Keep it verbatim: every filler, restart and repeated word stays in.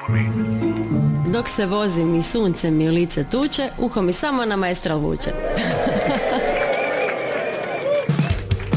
Dok se vozim i sunce mi lice tuče, uho mi samo na Maestral vuče.